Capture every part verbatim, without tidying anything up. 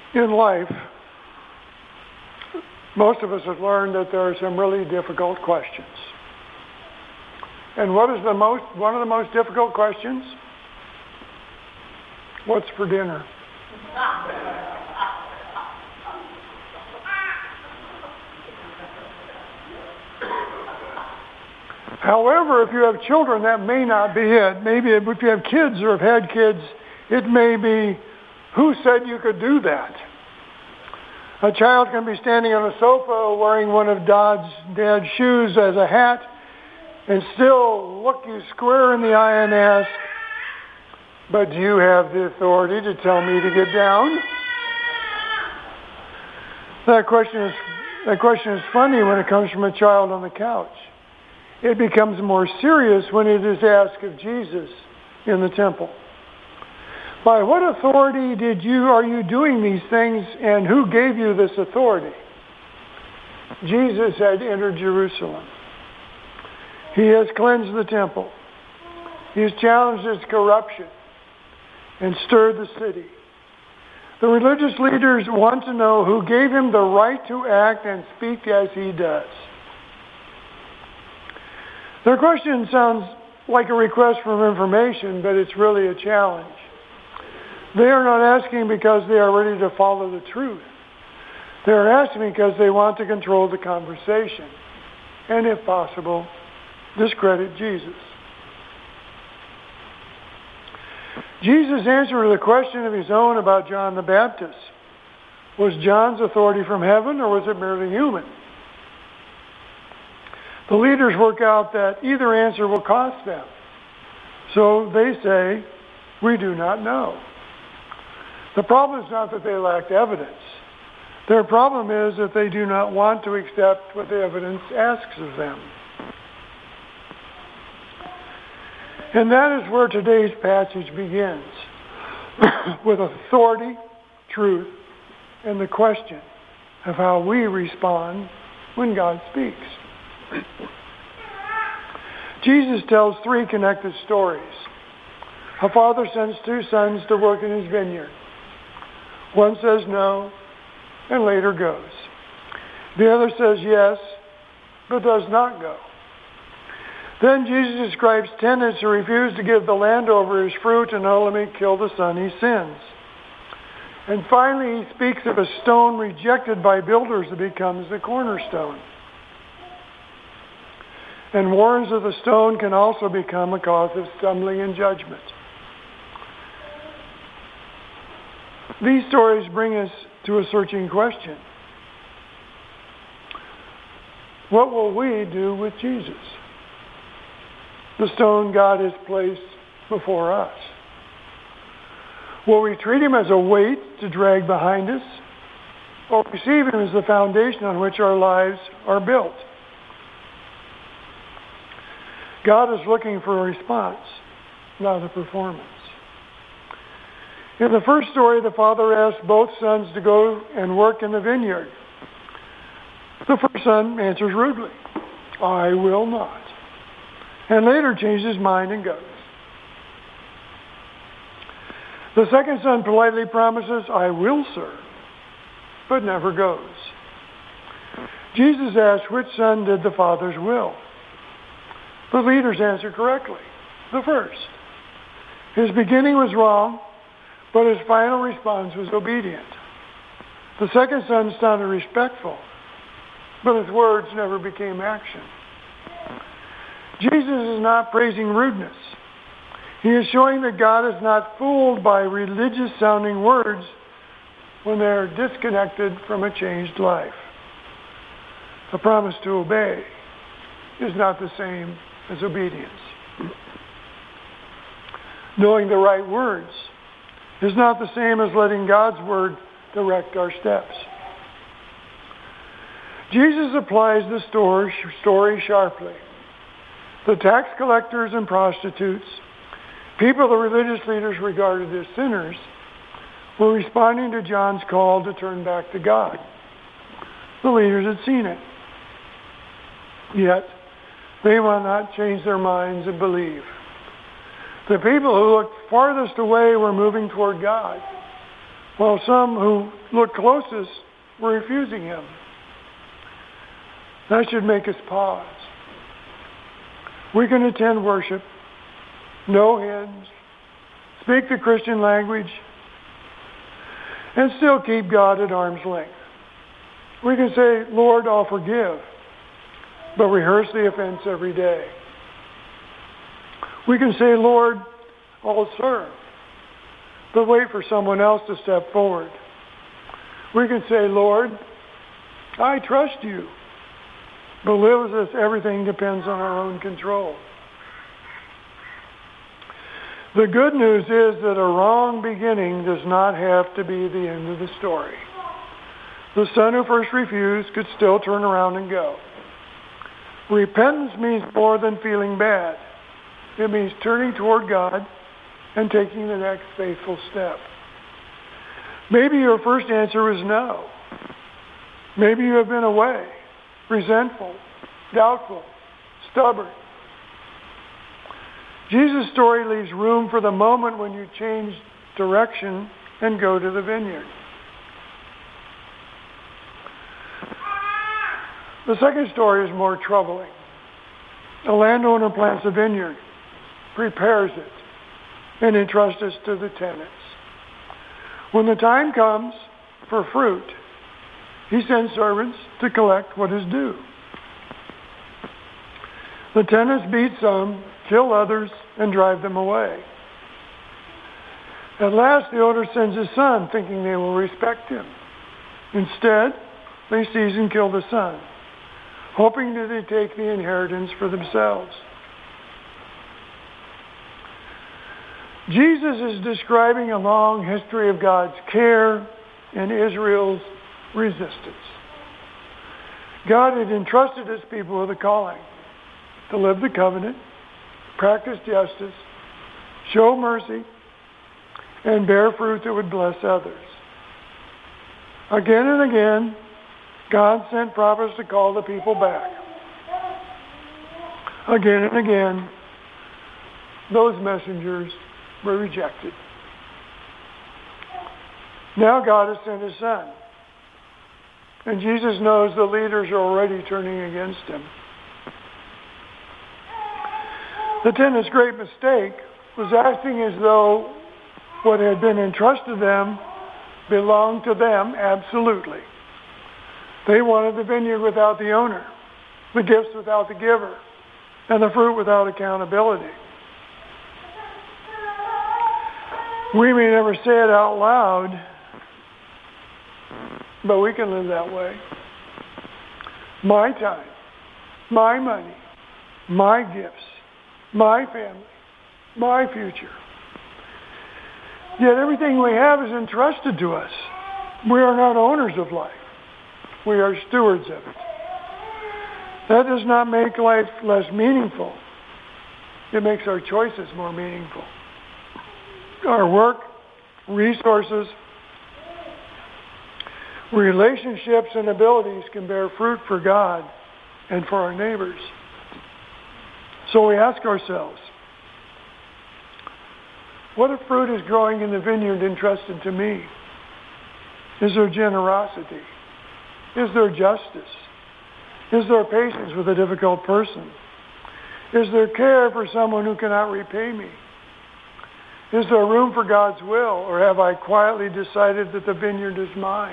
In life, most of us have learned that there are some really difficult questions. And what is the most, one of the most difficult questions? What's for dinner? However, if you have children, that may not be it. Maybe if you have kids or have had kids, it may be, who said you could do that? A child can be standing on a sofa wearing one of Dad's, Dad's shoes as a hat and still look you square in the eye and ask, but do you have the authority to tell me to get down? That question is, that question is funny when it comes from a child on the couch. It becomes more serious when it is asked of Jesus in the temple. By what authority did you, are you doing these things, and who gave you this authority? Jesus had entered Jerusalem. He has cleansed the temple. He has challenged its corruption and stirred the city. The religious leaders want to know who gave him the right to act and speak as he does. Their question sounds like a request for information, but it's really a challenge. They are not asking because they are ready to follow the truth. They are asking because they want to control the conversation and, if possible, discredit Jesus. Jesus answered the question of his own about John the Baptist. Was John's authority from heaven, or was it merely human? The leaders work out that either answer will cost them. So they say, we do not know. The problem is not that they lacked evidence. Their problem is that they do not want to accept what the evidence asks of them. And that is where today's passage begins, with authority, truth, and the question of how we respond when God speaks. Jesus tells three connected stories. A father sends two sons to work in his vineyard. One says no, and later goes. The other says yes, but does not go. Then Jesus describes tenants who refuse to give the landowner his fruit and ultimately kill the son he sends. And finally, he speaks of a stone rejected by builders that becomes the cornerstone, and warns that the stone can also become a cause of stumbling and judgment. These stories bring us to a searching question. What will we do with Jesus, the stone God has placed before us? Will we treat him as a weight to drag behind us, or receive him as the foundation on which our lives are built? God is looking for a response, not a performance. In the first story, the father asked both sons to go and work in the vineyard. The first son answers rudely, I will not, and later changes his mind and goes. The second son politely promises, I will serve, but never goes. Jesus asked which son did the father's will. The leaders answered correctly, the first. His beginning was wrong, but his final response was obedient. The second son sounded respectful, but his words never became action. Jesus is not praising rudeness. He is showing that God is not fooled by religious-sounding words when they are disconnected from a changed life. A promise to obey is not the same as obedience. Knowing the right words is not the same as letting God's word direct our steps. Jesus applies the story, story sharply. The tax collectors and prostitutes, people the religious leaders regarded as sinners, were responding to John's call to turn back to God. The leaders had seen it. Yet, they will not change their minds and believe. The people who looked farthest away were moving toward God. while some who look closest were refusing him. That should make us pause. We can attend worship, know hymns, speak the Christian language, and still keep God at arm's length. We can say, Lord, I'll forgive, but rehearse the offense every day. We can say, Lord, I'll serve, but wait for someone else to step forward. We can say, Lord, I trust you, but live as if everything depends on our own control. The good news is that a wrong beginning does not have to be the end of the story. The son who first refused could still turn around and go. Repentance means more than feeling bad. It means turning toward God and taking the next faithful step. Maybe your first answer was no. Maybe you have been away, resentful, doubtful, stubborn. Jesus' story leaves room for the moment when you change direction and go to the vineyard. The second story is more troubling. A landowner plants a vineyard, prepares it, and entrusts it to the tenants. When the time comes for fruit, he sends servants to collect what is due. The tenants beat some, kill others, and drive them away. At last, the owner sends his son, thinking they will respect him. Instead, they seize and kill the son, hoping that they take the inheritance for themselves. Jesus is describing a long history of God's care and Israel's resistance. God had entrusted his people with a calling to live the covenant, practice justice, show mercy, and bear fruit that would bless others. Again and again, God sent prophets to call the people back. Again and again, those messengers were rejected. Now God has sent his son. And Jesus knows the leaders are already turning against him. The tenants' great mistake was acting as though what had been entrusted to them belonged to them absolutely. They wanted the vineyard without the owner, the gifts without the giver, and the fruit without accountability. We may never say it out loud, but we can live that way. My time, my money, my gifts, my family, my future. Yet everything we have is entrusted to us. We are not owners of life. We are stewards of it. That does not make life less meaningful. It makes our choices more meaningful. Our work, resources, relationships, and abilities can bear fruit for God and for our neighbors. So we ask ourselves, what if fruit is growing in the vineyard entrusted to me? Is there generosity? Is there justice? Is there patience with a difficult person? Is there care for someone who cannot repay me? Is there room for God's will, or have I quietly decided that the vineyard is mine?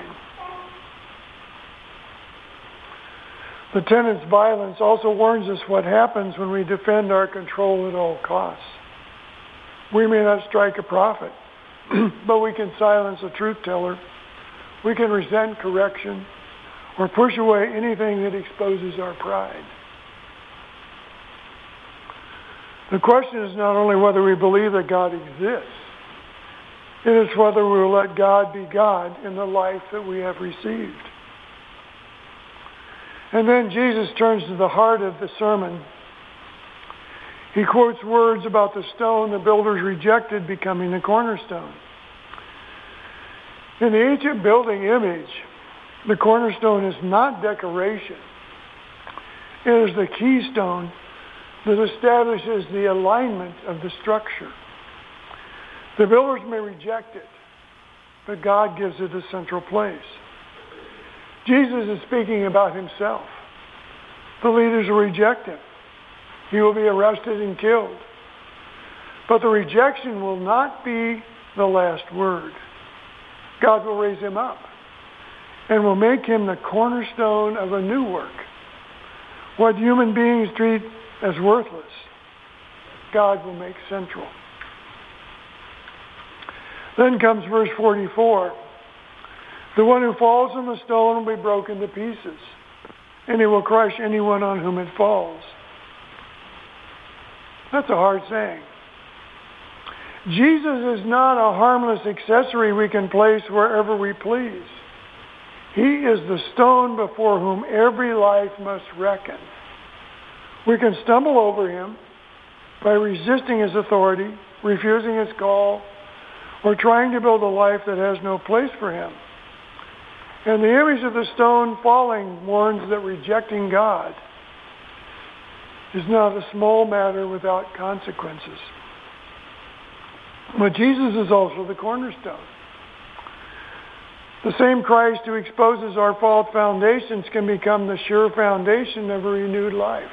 The tenant's violence also warns us what happens when we defend our control at all costs. We may not strike a prophet, but we can silence a truth teller. We can resent correction or push away anything that exposes our pride. The question is not only whether we believe that God exists, it is whether we will let God be God in the life that we have received. And then Jesus turns to the heart of the sermon. He quotes words about the stone the builders rejected becoming the cornerstone. In the ancient building image, the cornerstone is not decoration. It is the keystone that establishes the alignment of the structure. The builders may reject it, but God gives it a central place. Jesus is speaking about himself. The leaders will reject him. He will be arrested and killed. But the rejection will not be the last word. God will raise him up and will make him the cornerstone of a new work. What human beings treat as worthless, God will make central. Then comes verse forty-four. The one who falls on the stone will be broken to pieces, and it will crush anyone on whom it falls. That's a hard saying. Jesus is not a harmless accessory we can place wherever we please. He is the stone before whom every life must reckon. We can stumble over him by resisting his authority, refusing his call, or trying to build a life that has no place for him. And the image of the stone falling warns that rejecting God is not a small matter without consequences. But Jesus is also the cornerstone. The same Christ who exposes our false foundations can become the sure foundation of a renewed life.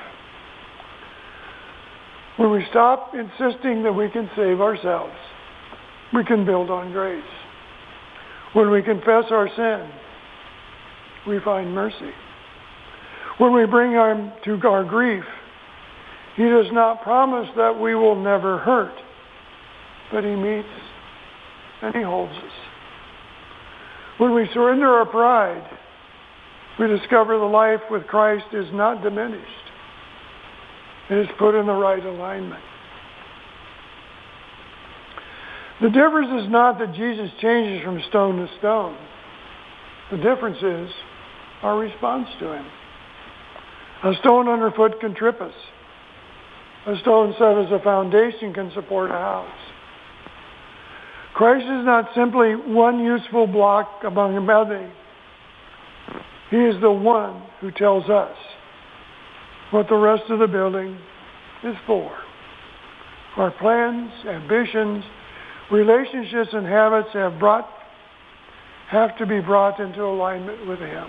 When we stop insisting that we can save ourselves, we can build on grace. When we confess our sin, we find mercy. When we bring him to our grief, he does not promise that we will never hurt, but he meets and he holds us. When we surrender our pride, we discover the life with Christ is not diminished. It is put in the right alignment. The difference is not that Jesus changes from stone to stone. The difference is our response to him. A stone underfoot can trip us. A stone set as a foundation can support a house. Christ is not simply one useful block among many. He is the one who tells us what the rest of the building is for. Our plans, ambitions, relationships, and habits have brought have to be brought into alignment with him.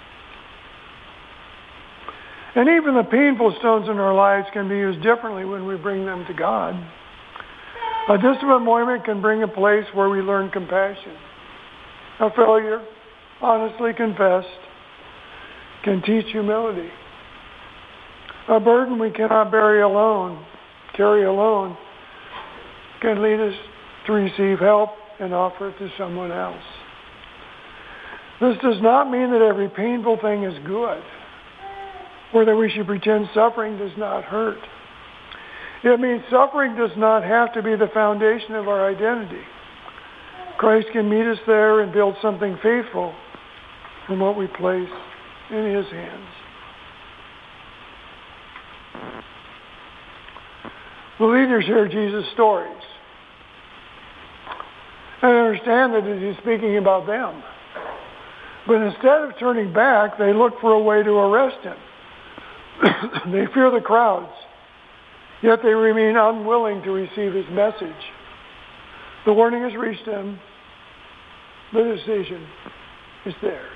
And even the painful stones in our lives can be used differently when we bring them to God. A disappointment can bring a place where we learn compassion. A failure, honestly confessed, can teach humility. A burden we cannot bury alone, carry alone, can lead us to receive help and offer it to someone else. This does not mean that every painful thing is good, or that we should pretend suffering does not hurt. It means suffering does not have to be the foundation of our identity. Christ can meet us there and build something faithful from what we place in his hands. The leaders hear Jesus' stories and understand that he's speaking about them. But instead of turning back, they look for a way to arrest him. They fear the crowds, yet they remain unwilling to receive his message. The warning has reached them. The decision is theirs.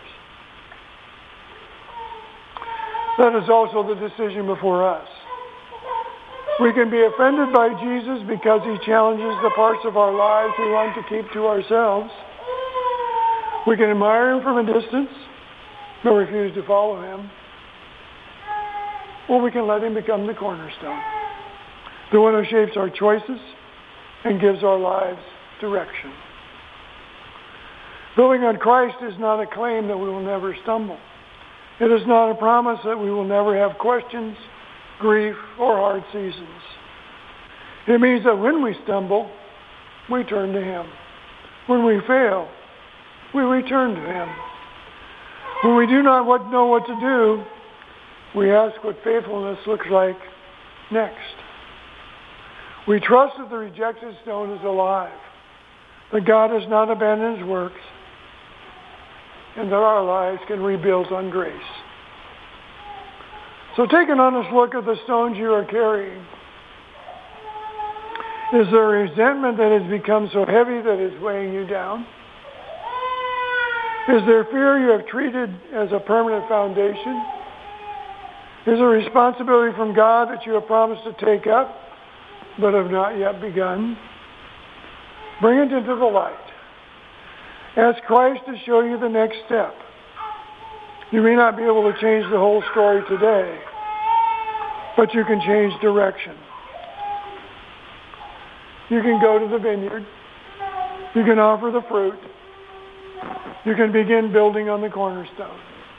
That is also the decision before us. We can be offended by Jesus because he challenges the parts of our lives we want to keep to ourselves. We can admire him from a distance, but refuse to follow him. Or we can let him become the cornerstone, the one who shapes our choices and gives our lives direction. Building on Christ is not a claim that we will never stumble. It is not a promise that we will never have questions, grief, or hard seasons. It means that when we stumble, we turn to him. When we fail, we return to him. When we do not know what to do, we ask what faithfulness looks like next. We trust that the rejected stone is alive, that God has not abandoned his works, and that our lives can rebuild on grace. So take an honest look at the stones you are carrying. Is there a resentment that has become so heavy that it's weighing you down? Is there fear you have treated as a permanent foundation? Is there responsibility from God that you have promised to take up but have not yet begun? Bring it into the light. Ask Christ to show you the next step. You may not be able to change the whole story today, but you can change direction. You can go to the vineyard. You can offer the fruit. You can begin building on the cornerstone.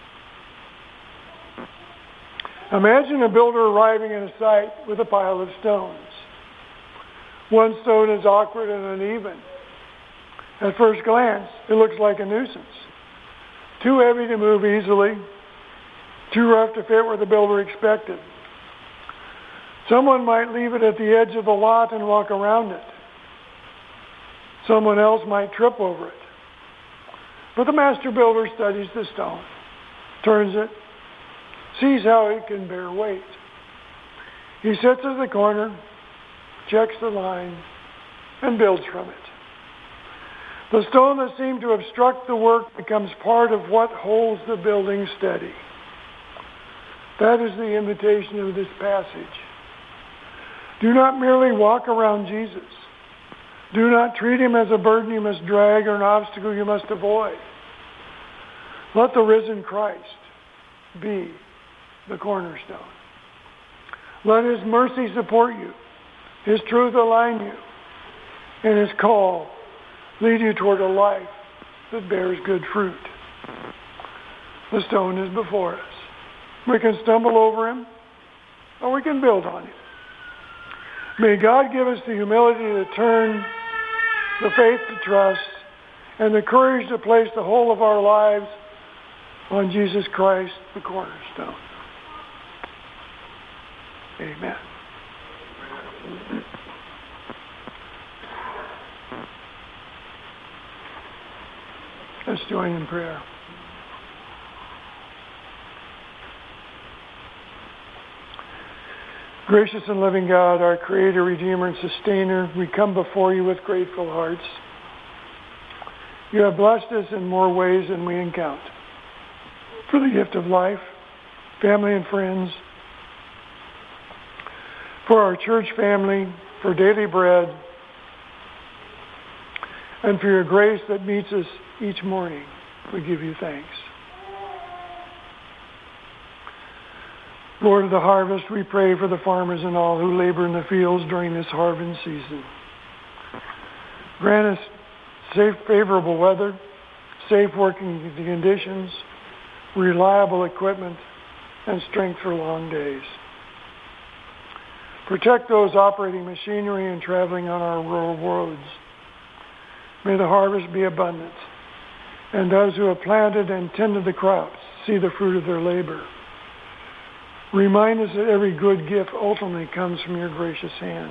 Imagine a builder arriving at a site with a pile of stones. One stone is awkward and uneven. At first glance, it looks like a nuisance. Too heavy to move easily, too rough to fit where the builder expected. Someone might leave it at the edge of the lot and walk around it. Someone else might trip over it. But the master builder studies the stone, turns it, sees how it can bear weight. He sits at the corner, checks the line, and builds from it. The stone that seemed to obstruct the work becomes part of what holds the building steady. That is the invitation of this passage. Do not merely walk around Jesus. Do not treat him as a burden you must drag or an obstacle you must avoid. Let the risen Christ be the cornerstone. Let his mercy support you, his truth align you, and his call lead you toward a life that bears good fruit. The stone is before us. We can stumble over him, or we can build on him. May God give us the humility to turn, the faith to trust, and the courage to place the whole of our lives on Jesus Christ, the cornerstone. Amen. Let's join in prayer. Gracious and loving God, our Creator, Redeemer, and Sustainer, we come before you with grateful hearts. You have blessed us in more ways than we can count. For the gift of life, family and friends, for our church family, for daily bread, and for your grace that meets us each morning. We give you thanks. Lord of the harvest, we pray for the farmers and all who labor in the fields during this harvest season. Grant us safe, favorable weather, safe working conditions, reliable equipment, and strength for long days. Protect those operating machinery and traveling on our rural roads. May the harvest be abundant, and those who have planted and tended the crops see the fruit of their labor. Remind us that every good gift ultimately comes from your gracious hand.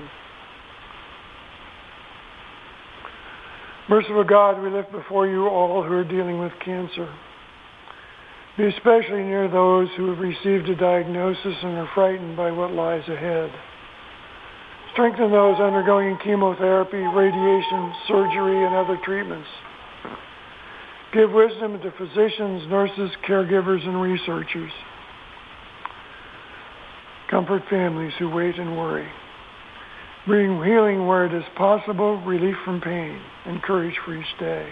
Merciful God, we lift before you all who are dealing with cancer. Be especially near those who have received a diagnosis and are frightened by what lies ahead. Strengthen those undergoing chemotherapy, radiation, surgery, and other treatments. Give wisdom to physicians, nurses, caregivers, and researchers. Comfort families who wait and worry. Bring healing where it is possible, relief from pain, and courage for each day.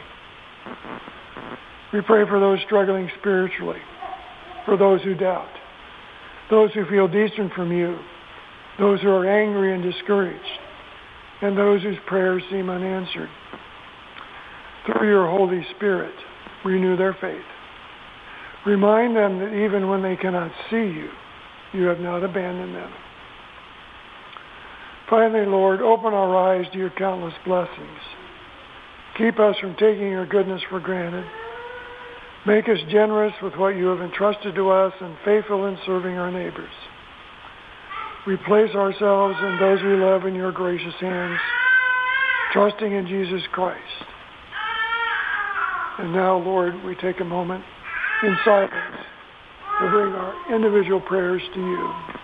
We pray for those struggling spiritually, for those who doubt, those who feel distant from you, those who are angry and discouraged, and those whose prayers seem unanswered. Through your Holy Spirit, renew their faith. Remind them that even when they cannot see you, you have not abandoned them. Finally, Lord, open our eyes to your countless blessings. Keep us from taking your goodness for granted. Make us generous with what you have entrusted to us and faithful in serving our neighbors. We place ourselves and those we love in your gracious hands, trusting in Jesus Christ. And now, Lord, we take a moment in silence to bring our individual prayers to you.